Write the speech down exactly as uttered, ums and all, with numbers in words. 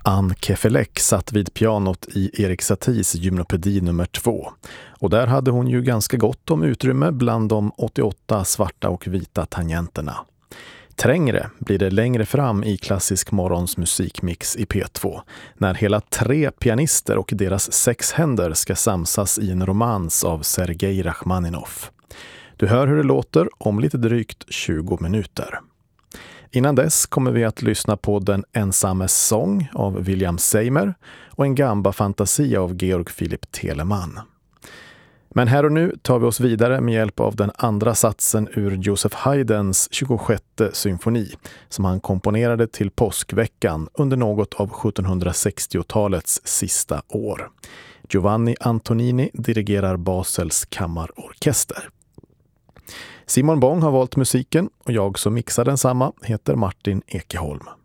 Ann Kefelec satt vid pianot i Erik Saties gymnopedi nummer två. Och där hade hon ju ganska gott om utrymme bland de åttioåtta svarta och vita tangenterna. Trängre blir det längre fram i Klassisk morgons musikmix i P två, när hela tre pianister och deras sex händer ska samsas i en romans av Sergej Rachmaninov. Du hör hur det låter om lite drygt tjugo minuter. Innan dess kommer vi att lyssna på Den ensammes sång av William Seymour och en gamba-fantasi av Georg Philipp Telemann. Men här och nu tar vi oss vidare med hjälp av den andra satsen ur Joseph Haydns tjugosjätte symfoni som han komponerade till påskveckan under något av sjuttonhundrasextiotalets sista år. Giovanni Antonini dirigerar Basels kammarorkester. Simon Bång har valt musiken och jag som mixar densamma heter Martin Ekeholm.